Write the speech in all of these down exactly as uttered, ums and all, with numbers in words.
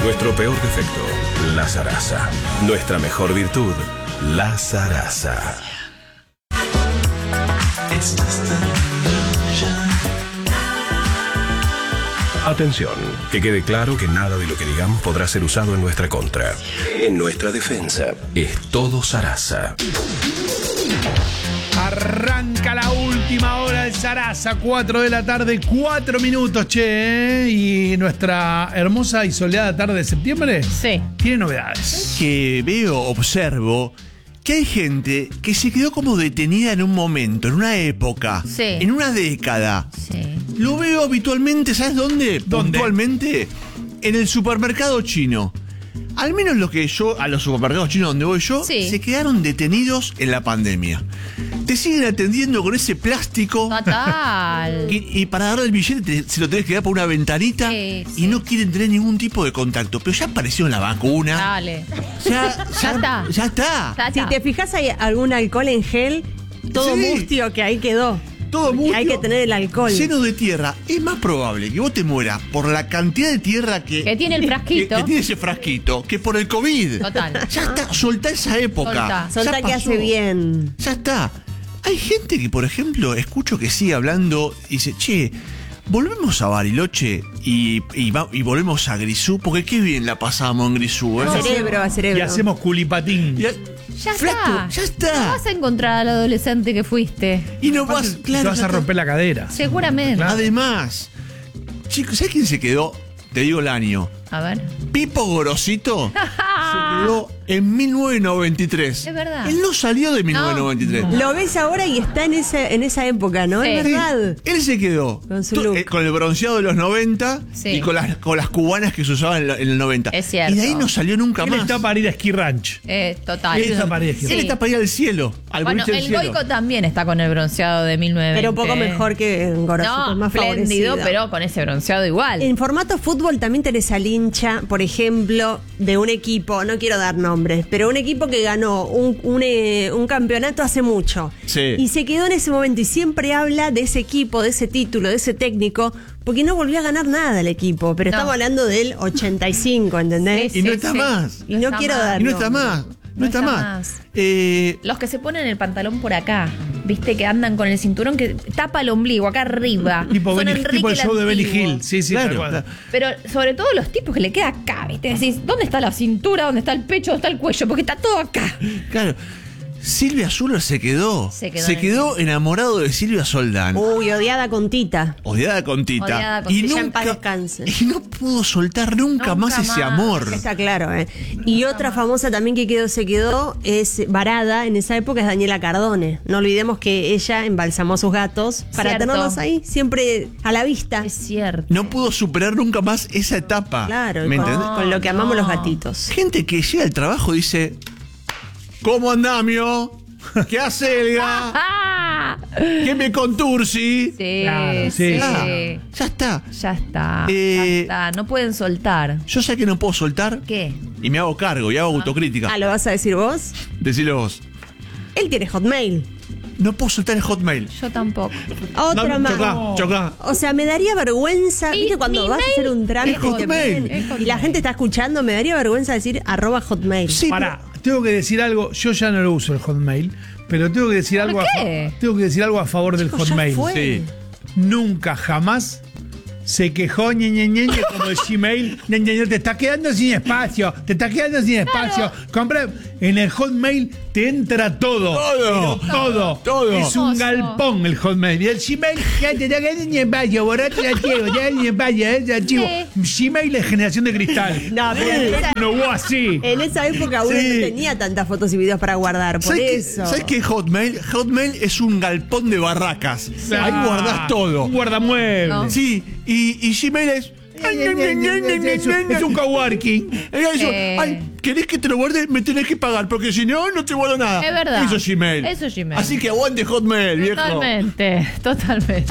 Nuestro peor defecto, la zaraza. Nuestra mejor virtud, la zaraza. Atención, que quede claro que nada de lo que digamos podrá ser usado en nuestra contra. En nuestra defensa, es todo zaraza. Arranca la última hora de Zaraza, cuatro de la tarde, cuatro minutos, che, ¿eh? Y nuestra hermosa y soleada tarde de septiembre sí. tiene novedades. Que veo, observo, que hay gente que se quedó como detenida en un momento, en una época, sí. en una década. Sí. Lo veo habitualmente, ¿sabes dónde? ¿Dónde? Puntualmente, en el supermercado chino. Al menos lo que yo, a los supermercados chinos donde voy yo, sí. se quedaron detenidos en la pandemia. Te siguen atendiendo con ese plástico. Total. Y, y para dar el billete te, se lo tenés que dar por una ventanita. Sí, y sí. no quieren tener ningún tipo de contacto. Pero ya apareció la vacuna. Dale. Ya, ya, Ya está. Ya está. Ya Si está. te fijas, hay algún alcohol en gel, todo Sí. mustio que ahí quedó. Todo Porque mucho. hay que tener el alcohol. Lleno de tierra. Es más probable que vos te mueras por la cantidad de tierra que, Que tiene el que, frasquito. que tiene ese frasquito que por el COVID. Total. Ya está. Soltá esa época. Soltá. Soltá Ya que pasó. hace bien. Ya está. Hay gente que, por ejemplo, escucho que sigue hablando y dice, che, volvemos a Bariloche y, y, va- y volvemos a Grisú, porque qué bien la pasamos en Grisú, ¿eh? A cerebro, a cerebro. Y hacemos culipatín. Ya, Ya flaco, está. ya No está. vas a encontrar al adolescente que fuiste. Y no vas, Aparte, claro. te vas ya a está. romper la cadera. Seguramente. Claro. Además, chicos, ¿sabes quién se quedó? Te digo el año. A ver. Pipo Gorosito se quedó en mil novecientos noventa y tres. Es verdad. Él no salió de mil novecientos noventa y tres. Lo ves ahora y está en esa, en esa época, ¿no? Sí. Es verdad. Él se quedó Con su to- look. eh, con el bronceado de los noventa Sí. y con las, con las cubanas que se usaban en, la- en el noventa. Es cierto. Y de ahí no salió nunca Él más. está para ir a Ski Ranch. Eh, total. Él está para ir a Ski Sí. Él está para ir al cielo, al Bueno, boliche del el cielo. Goico también está con el bronceado de mil novecientos veinte. Pero un poco mejor que Gorosito, No, es más espléndido, favorecido. pero con ese bronceado igual. En formato fútbol también tenés al hincha, por ejemplo, de un equipo, no quiero dar nombres, pero un equipo que ganó un, un, eh, un campeonato hace mucho. Sí. Y se quedó en ese momento y siempre habla de ese equipo, de ese título, de ese técnico, porque no volvió a ganar nada el equipo. Pero No. estamos hablando del ochenta y cinco, ¿entendés? Sí, Y no sí, está sí. más. Y no Está quiero más. dar Y no está nombres. más. No, está, más. Eh, Los que se ponen el pantalón por acá, viste, que andan con el cinturón que tapa el ombligo, acá arriba. Tipo, Son Benny- Enrique tipo el show de Benny Antiguo. Hill. Sí, sí, Claro, tal cual. claro. Pero sobre todo los tipos que le queda acá, viste, decís, ¿dónde está la cintura? ¿Dónde está el pecho? ¿Dónde está el cuello? Porque está todo acá. claro. Silvia Zuller se quedó. Se quedó en quedó enamorado de Silvia Soldán. Uy, odiada con Tita. Odiada con Tita. Odiada con y Tita. Ya en paz descanse. Y no pudo soltar nunca, Nunca más ese más. amor. Está claro, ¿eh? Y otra famosa también que quedó, se quedó es varada en esa época, es Daniela Cardone. No olvidemos que ella embalsamó a sus gatos para Cierto. tenerlos ahí, siempre a la vista. Es cierto. No pudo superar nunca más esa etapa. Claro, y ¿Me con, entendés? con lo que amamos No. los gatitos. Gente que llega al trabajo y dice: ¿Cómo andás, mio? ¿Qué hace, Elga? ¡Ah! ¿Qué me contursi? Sí, Claro, sí, sí. Ah, ya está. Ya está, Eh, ya está. No pueden soltar. Yo sé que no puedo soltar ¿Qué? y me hago cargo y hago autocrítica. Ah, ¿lo vas a decir vos? Decilo vos. Él tiene Hotmail. No puedo soltar el Hotmail. Yo tampoco. Otra No, más. chocá, chocá. O sea, me daría vergüenza, Mi- ¿viste? Cuando mi vas a hacer un trámite es y te Hotmail. piden- Es y Hotmail. la gente está escuchando, me daría vergüenza decir arroba Hotmail. Sí, Pará, tengo que decir algo. Yo ya no lo uso el Hotmail, pero tengo que decir ¿Por algo. A, qué? fa- tengo que decir algo a favor del Chicos, ya Hotmail. fue. Sí. Nunca jamás se quejó ñe, ñe, ñe, ñe, como el Gmail. Ñe, ñe, ñe, te está quedando sin espacio. Te está quedando sin espacio. Compra en el Hotmail te entra todo. Todo. Pero todo. Todo. Es un Hermoso. galpón el Hotmail. Y el Gmail ya te está quedando sin espacio. Borrate el archivo. Ya sin espacio. Ese archivo. Gmail es generación de cristal. No, pero en esa, No hubo así. en esa época uno Sí. no tenía tantas fotos y videos para guardar, por ¿Sabes qué, eso. ¿Sabes qué Hotmail? Hotmail es un galpón de barracas. Ahí Ah, guardás todo. Un guardamuebles. No. Sí, y, y Gmail es. Es un- es un coworking. Eso, Eh. ay, ¿querés que te lo guarde? Me tenés que pagar, porque si no, no te guardo nada. Es verdad. Eso es Gmail. Eso es Gmail. Así que aguante Hotmail, viejo. Totalmente, totalmente.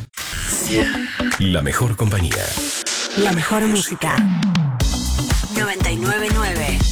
La mejor compañía. La mejor música. noventa y nueve nueve